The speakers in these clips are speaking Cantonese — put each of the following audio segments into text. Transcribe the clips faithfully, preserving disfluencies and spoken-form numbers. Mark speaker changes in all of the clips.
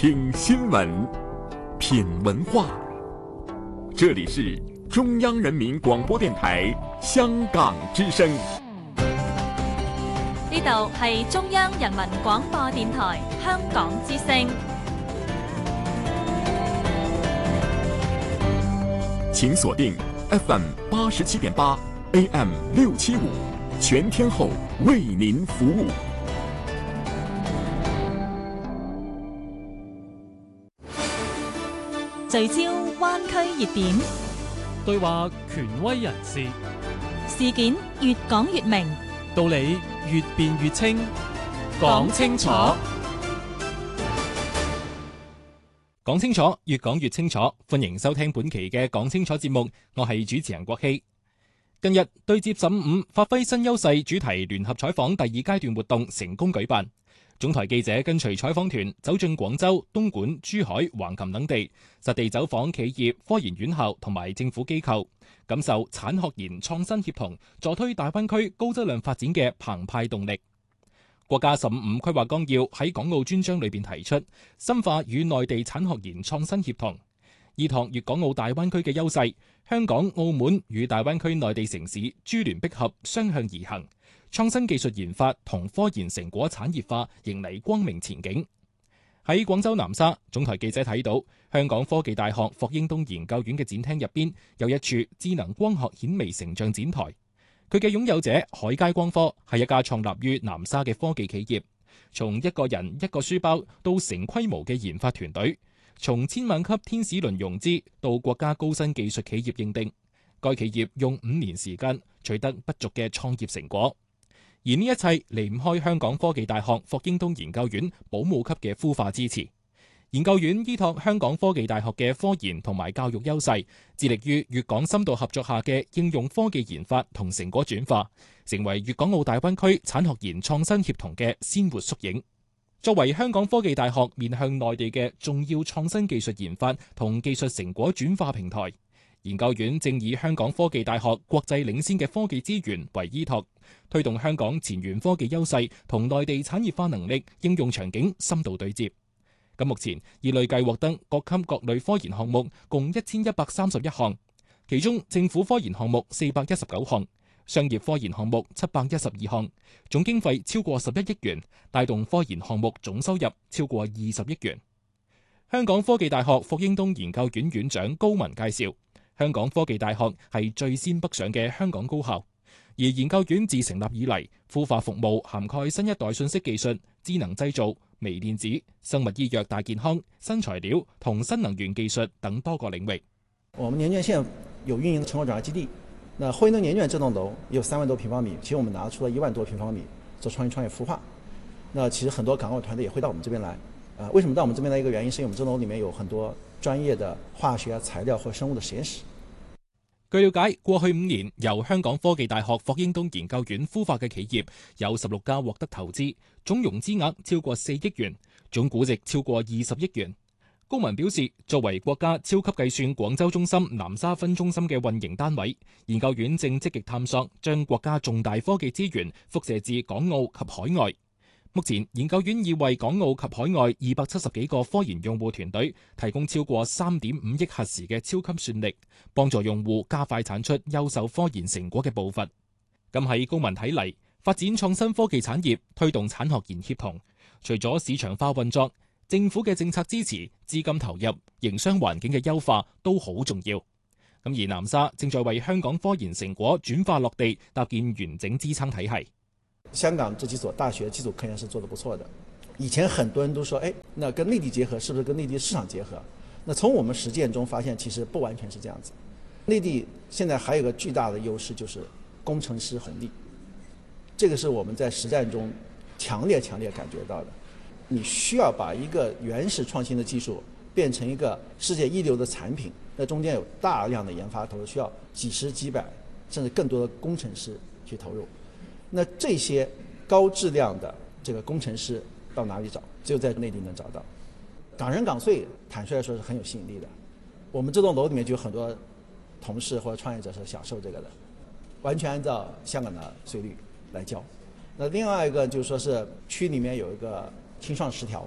Speaker 1: 听新闻，品文化。这里是中央人民廣播電台香港之聲。
Speaker 2: 呢度係中央人民廣播電台香港之聲。
Speaker 1: 請鎖定 F M 八十七點八 A M 六七五，全天候為您服務。
Speaker 2: 聚焦灣區熱點，
Speaker 3: 對話權威人士，
Speaker 2: 事件越講越明，
Speaker 3: 道理越辯越清，講清楚，講清楚，越講越清楚。歡迎收聽本期嘅講清楚節目，我係主持人國希。近日對接十五發揮新優勢主題聯合採訪第二階段活動成功舉辦。總台記者跟隨採訪團走進廣州、東莞、珠海、橫琴等地，實地走訪企業、科研院校同埋政府機構，感受產學研創新協同助推大灣區高質量發展嘅澎湃動力。國家十五規劃綱要喺港澳專章裏邊提出，深化與內地產學研創新協同，依託粵港澳大灣區嘅優勢，香港、澳門與大灣區內地城市珠聯璧合，雙向而行。創新技術研發同科研成果產業化迎嚟光明前景。喺廣州南沙，總台記者睇到香港科技大學霍英東研究院嘅展廳入邊有一處智能光學顯微成像展台。佢嘅擁有者海佳光科係一家創立於南沙嘅科技企業，從一個人一個書包到成規模嘅研發團隊，從千萬級天使輪融資到國家高新技術企業認定，該企業用五年時間取得不俗嘅創業成果。而呢一切離唔開香港科技大學霍英東研究院保姆級嘅孵化支持。研究院依託香港科技大學嘅科研同埋教育優勢，致力於粵港深度合作下嘅應用科技研發同成果轉化，成為粵港澳大灣區產學研創新協同嘅鮮活縮影。作為香港科技大學面向內地嘅重要創新技術研發同技術成果轉化平台，研究院正以香港科技大學國際領先嘅科技資源為依託，推動香港前沿科技優勢同內地產業化能力應用場景深度對接。咁目前已累計獲得各級各類科研項目共一千一百三十一項，其中政府科研項目四百一十九項，商業科研項目七百一十二項，總經費超過十一億元，帶動科研項目總收入超過二十億元。香港科技大學霍英東研究院院長高文介紹，香港科技大學係最先北上嘅香港高校，而研究院自成立以嚟，孵化服務涵蓋新一代信息技術、智能製造、微電子、生物醫藥大健康、新材料同新能源技術等多個領域。
Speaker 4: 我們年卷現有運營成果轉化基地，那霍英東年卷這棟樓也有三萬多平方米，其實我們拿出了一萬多平方米做創新創業孵化。那其實很多港澳團隊也會到我們這邊來，啊，為什麼到我們這邊來？一個原因是因為我們這棟樓裡面有很多專業的化學、材料或生物的實驗室。
Speaker 3: 據了解，過去五年由香港科技大學霍英東研究院孵化嘅企業有十六家獲得投資，總融資額超過四億元，總估值超過二十億元。高文表示，作為國家超級計算廣州中心南沙分中心嘅運營單位，研究院正積極探索將國家重大科技資源輻射至港澳及海外。目前研究院已為港澳及海外二百七十幾個科研用戶團隊提供超過三點五億核時嘅超級算力，幫助用戶加快產出優秀科研成果嘅步伐。咁喺高文睇嚟，發展創新科技產業，推動產學研協同，除咗市場化運作，政府嘅政策支持、資金投入、營商環境嘅優化都好重要。咁而南沙正在為香港科研成果轉化落地搭建完整支撐體系。
Speaker 4: 香港這幾所大學基礎科研是做得不錯的。以前很多人都說，誒，那跟內地結合，是不是跟內地市場結合？那從我們實踐中發現，其實不完全是這樣子。內地現在還有一個巨大的優勢，就是工程師紅利。這個是我們在實戰中強烈強烈感覺到的。你需要把一個原始創新的技術變成一個世界一流的產品，那中間有大量的研發投入，需要幾十幾百甚至更多的工程師去投入。那這些高質量的這個工程師到哪裡找？只有在內地能找到。港人港稅，坦率來說是很有吸引力的。我們這棟樓裡面就有很多同事或者創業者是享受這個的，完全按照香港的稅率來交。那另外一個就是說是區裡面有一個青創十條。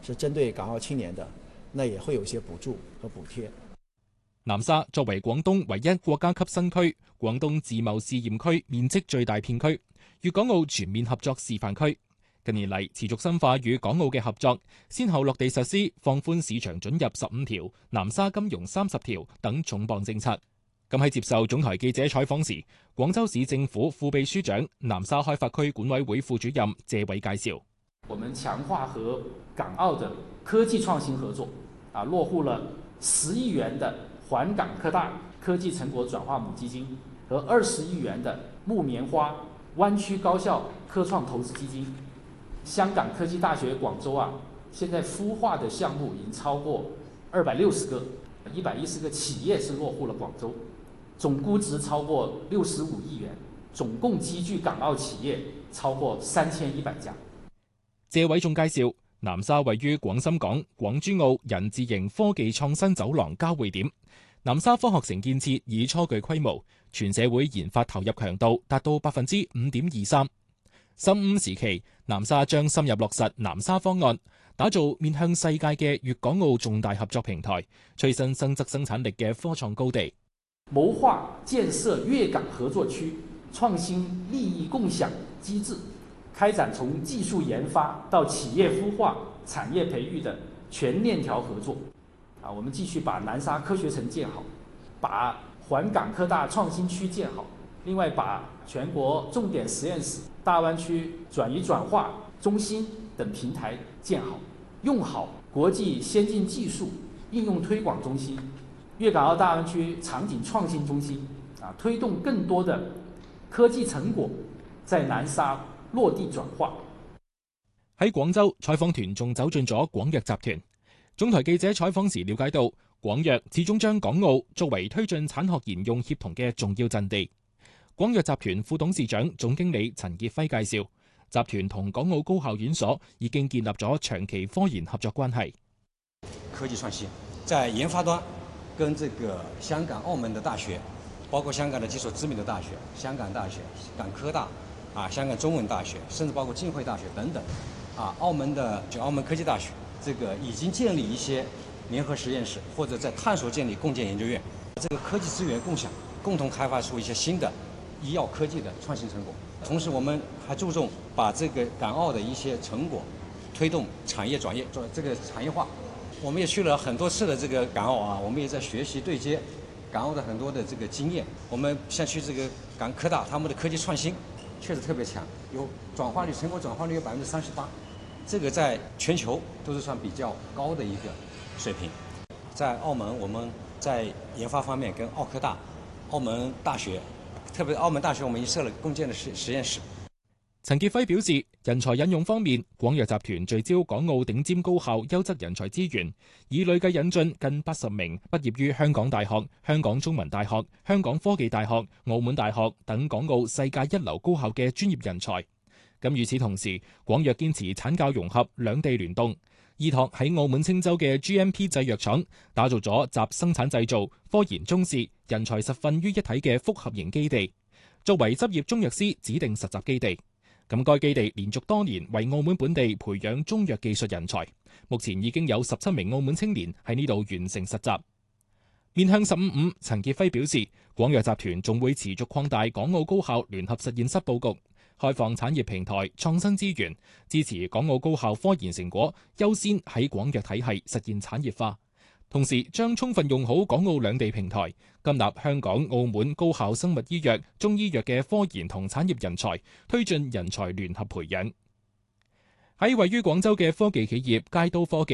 Speaker 4: 是針對港澳青年的，那也會有一些補助和補貼。
Speaker 3: 南沙作為廣東唯一國家級新區、廣東自貿試驗區面積最大片區、粵港澳全面合作示範區，近年嚟持續深化與港澳嘅合作，先後落地實施放寬市場准入十五條、南沙金融三十條等重磅政策。咁喺接受總台記者採訪時，廣州市政府副秘書長、南沙開發區管委會副主任謝偉介紹：
Speaker 5: 我們強化和港澳的科技創新合作，啊，落戶了十億元的環港科大科技成果轉化母基金和二十億元的木棉花灣區高校科創投資基金。香港科技大學廣州啊，現在孵化的項目已經超過二百六十個，一百一十個企業是落戶了廣州，總估值超過六十五億元，總共集聚港澳企業超過三千一百家。
Speaker 3: 謝偉仲介紹，南沙位於廣深港、廣珠澳人字形科技創新走廊交匯點，南沙科學城建設已初具規模，全社會研發投入強度達到百分之五點二三。十五時期，南沙將深入落實南沙方案，打造面向世界嘅粵港澳重大合作平台，催生新增生產力嘅科創高地，
Speaker 5: 謀劃建設粵港合作區，創新利益共享機制，開展從技術研發到企業孵化、產業培育的全鏈條合作。啊，我們繼續把南沙科學城建好，把環港科大創新區建好，另外把全國重點實驗室、大灣區轉移轉化中心等平台建好，用好國際先進技術應用推廣中心、粵港澳大灣區場景創新中心，啊，推動更多的科技成果在南沙落地轉化。
Speaker 3: 喺廣州，採訪團仲走進咗廣藥集團。總台記者採訪時了解到，廣藥始終將港澳作為推進產學研用協同嘅重要陣地。廣藥集團副董事長、總經理陳傑輝介紹，集團同港澳高校院所已經建立咗長期科研合作關係。
Speaker 6: 科技創新在研發端，跟這個香港、澳門的大學，包括香港的幾所知名的大學，香港大學、港科大、啊香港中文大學，甚至包括浸會大學等等，啊澳門的就澳門科技大學，這個已經建立一些聯合實驗室，或者在探索建立共建研究院，這個科技資源共享，共同開發出一些新的醫藥科技的創新成果。同時，我們還注重把這個港澳的一些成果推動產業轉業，做這個產業化。我們也去了很多次的這個港澳啊，我們也在學習對接港澳的很多的這個經驗。我們像去這個港科大，他們的科技創新確實特別強，有轉化率，成果轉化率有百分之三十八，這個在全球都是算比較高的一個水平。在澳門，我們在研發方面跟澳科大、澳門大學。特別澳門大學，我們已經設了共建的實實驗室。
Speaker 3: 陳傑輝表示，人才引用方面，廣藥集團聚焦港澳頂尖高校優質人才資源，已累計引進近八十名畢業於香港大學、香港中文大學、香港科技大學、澳門大學等港澳世界一流高校嘅專業人才。咁與此同時，廣藥堅持產教融合、兩地聯動，依託喺澳門青州嘅 G M P 製藥廠，打造咗集生產製造、科研中試、人才實訓於一體嘅複合型基地，作為執業中藥師指定實習基地。咁該基地連續多年為澳門本地培養中藥技術人才，目前已經有十七名澳門青年喺呢度完成實習。面向十五五，陳傑輝表示，廣藥集團仲會持續擴大港澳高校聯合實驗室佈局，開放產業平台、創新資源，支持港澳高校科研成果優先喺廣藥體系實現產業化。同時將充分用好港澳兩地平台，吸納香港、澳門高校生物醫藥、中醫藥嘅科研同產業人才，推進人才聯合培養。喺位於廣州嘅科技企業佳都科技